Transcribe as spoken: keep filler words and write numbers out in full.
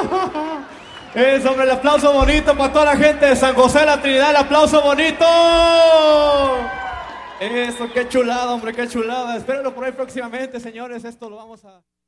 Eso, hombre, el aplauso bonito para toda la gente de San José de la Trinidad, el aplauso bonito. Eso, qué chulada, hombre, qué chulada. Espérenlo por ahí próximamente, señores, esto lo vamos a...